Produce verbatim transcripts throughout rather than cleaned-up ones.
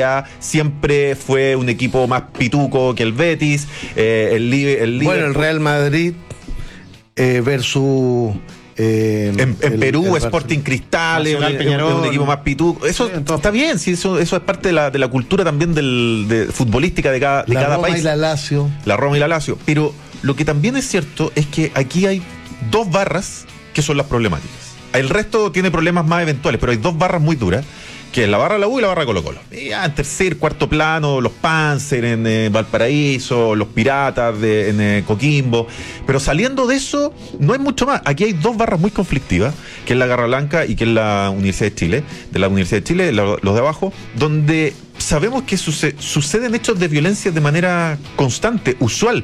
siempre fue un equipo más pituco que el Betis, eh, el, el Liverpool. Bueno, el Real Madrid eh, versus eh, en, en el, Perú, el Sporting Cristal, es un, un equipo más pituco. Eso sí, está bien, sí, eso, eso es parte de la, de la cultura también del, de, futbolística de cada, de la cada Roma país. Y la Lazio. La Roma y la Lazio. Pero lo que también es cierto es que aquí hay dos barras que son las problemáticas. El resto tiene problemas más eventuales, pero hay dos barras muy duras, que es la barra de la U y la barra de Colo Colo. Y ya en tercer, cuarto plano, los Panzer en eh, Valparaíso, los Piratas de, en eh, Coquimbo. Pero saliendo de eso, no hay mucho más. Aquí hay dos barras muy conflictivas, que es la Garra Blanca y que es la Universidad de Chile, de la Universidad de Chile, la, los de abajo, donde sabemos que suce, suceden hechos de violencia de manera constante, usual.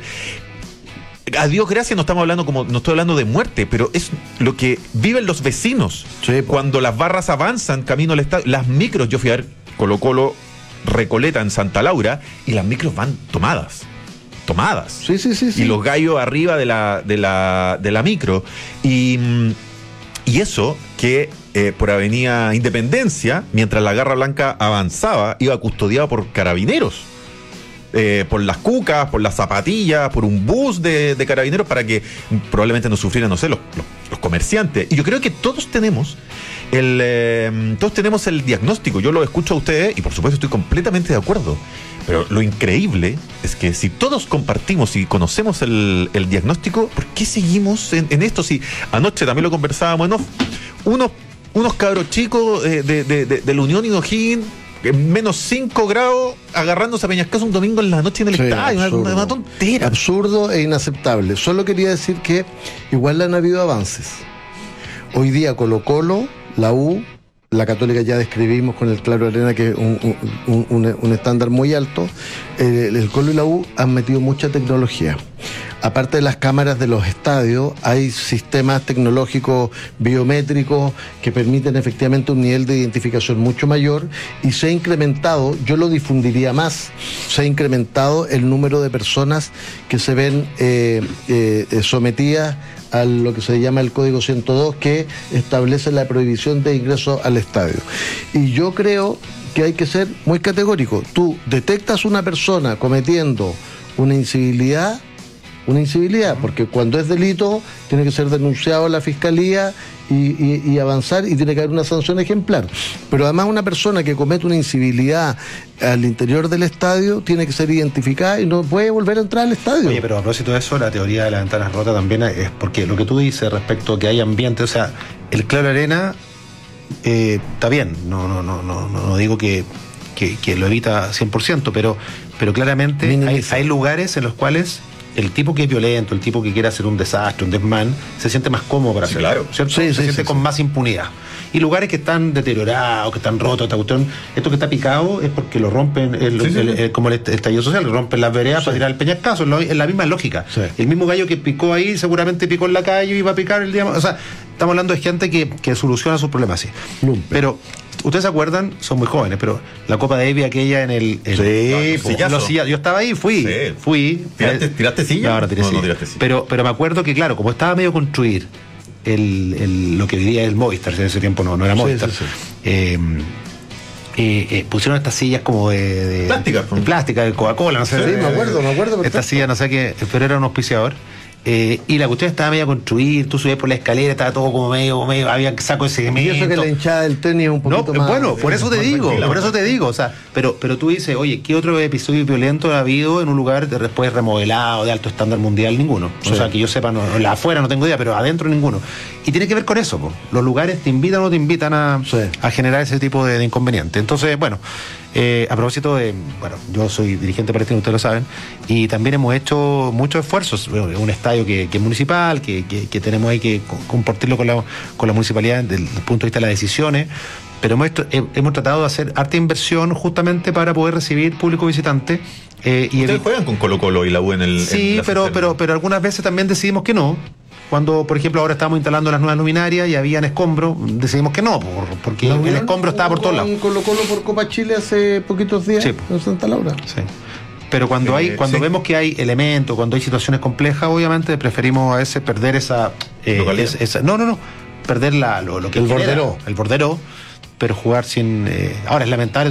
A Dios gracias, no estamos hablando como, no estoy hablando de muerte, pero es lo que viven los vecinos. Sí, cuando las barras avanzan camino al estadio, las micros, yo fui a ver Colo Colo Recoleta en Santa Laura y las micros van tomadas. Tomadas. Sí, sí, sí, sí. Y los gallos arriba de la, de la, de la micro. Y, y eso que eh, por Avenida Independencia, mientras la Garra Blanca avanzaba, iba custodiada por carabineros. Eh, por las cucas, por las zapatillas, por un bus de, de carabineros para que probablemente no sufrieran, no sé, los, los, los comerciantes. Y yo creo que todos tenemos el eh, todos tenemos el diagnóstico. Yo lo escucho a ustedes y por supuesto estoy completamente de acuerdo. Pero lo increíble es que si todos compartimos y conocemos el, el diagnóstico, ¿por qué seguimos en, en esto? Si anoche también lo conversábamos en off, unos, unos cabros chicos eh, de, de, de, de la Unión y O'Higgins, menos cinco grados, agarrándose a Peñascaso un domingo en la noche en el sí, estadio, una, una, una tontera. Absurdo e inaceptable. Solo quería decir que igual han habido avances. Hoy día Colo Colo, la U, la Católica ya describimos con el Claro Arena, que es un, un, un, un estándar muy alto. El, el Colo y la U han metido mucha tecnología. Aparte de las cámaras de los estadios, hay sistemas tecnológicos biométricos que permiten efectivamente un nivel de identificación mucho mayor, y se ha incrementado, yo lo difundiría más, se ha incrementado el número de personas que se ven eh, eh, sometidas a lo que se llama el Código ciento dos, que establece la prohibición de ingreso al estadio. Y yo creo que hay que ser muy categórico. Tú detectas una persona cometiendo una incivilidad, una incivilidad, porque cuando es delito tiene que ser denunciado a la fiscalía y, y, y avanzar, y tiene que haber una sanción ejemplar. Pero además una persona que comete una incivilidad al interior del estadio tiene que ser identificada y no puede volver a entrar al estadio. Oye, pero a propósito de eso, la teoría de las ventanas rotas también es porque lo que tú dices respecto a que hay ambiente, o sea, el Claro Arena eh, está bien, no, no, no, no, no digo que, que, que lo evita cien por ciento, pero, pero claramente hay, hay lugares en los cuales el tipo que es violento, el tipo que quiere hacer un desastre, un desmán, se siente más cómodo para hacerlo, claro. ¿cierto? Sí, se sí, siente sí, con sí. más impunidad. Y lugares que están deteriorados, que están rotos, esta cuestión, esto que está picado es porque lo rompen, el, sí, sí, el, sí. el, como el estallido social, lo rompen las veredas sí. para tirar el peñascaso, es, lo, es la misma lógica. Sí. El mismo gallo que picó ahí, seguramente picó en la calle y iba a picar el día. O sea, estamos hablando de gente que, que soluciona sus problemas así. Lumpe. Pero ustedes se acuerdan, son muy jóvenes, pero la Copa Davis aquella en el... el sí, no, los sillas, yo estaba ahí, fui, sí. fui. ¿Tiraste, ¿Tiraste silla? No, no tiré no, silla. No tiraste silla. Pero, pero me acuerdo que, claro, como estaba medio construir el, el, lo que diría el Movistar, en ese tiempo no, no era Movistar, sí, sí, sí. Eh, eh, eh, pusieron estas sillas como de... de plástica. De plástica, de Coca-Cola, no sé. Sí, me acuerdo, me acuerdo. Esta silla, no sé qué, pero era un auspiciador. Eh, y la cuestión estaba medio a construir, tú subías por la escalera, estaba todo como medio, medio había saco de cemento. Y eso que la hinchada del tenis es un poquito no, más... Bueno, por eso te digo, por eso te digo, o sea, pero, pero tú dices, oye, ¿qué otro episodio violento ha habido en un lugar de, después remodelado, de alto estándar mundial? Ninguno. Sí. O sea, que yo sepa, no, la afuera no tengo idea, pero adentro ninguno. Y tiene que ver con eso, po. Los lugares te invitan o no te invitan a, sí. a generar ese tipo de, de inconveniente. Entonces, bueno, eh, a propósito de, bueno, yo soy dirigente palestino, ustedes lo saben, y también hemos hecho muchos esfuerzos, un estadio que, que es municipal, que, que, que tenemos ahí que compartirlo con la, con la municipalidad desde el punto de vista de las decisiones, pero hemos, hemos tratado de hacer harta inversión justamente para poder recibir público visitante. Eh, y ¿Ustedes juegan con Colo Colo y la U en el... Sí, en pero, pero, pero algunas veces también decidimos que no. Cuando, por ejemplo, ahora estamos instalando las nuevas luminarias y habían escombro, decidimos que no, por, porque el escombro estaba por todos lados. Colo Colo por Copa Chile hace poquitos días, sí, en Santa Laura. Sí. Pero cuando hay, cuando sí. vemos que hay elementos, cuando hay situaciones complejas, obviamente preferimos a veces perder esa, eh, esa, esa no, no, no, perder la, lo, lo que el genera, bordero, el bordero, pero jugar sin. Eh, ahora es lamentable.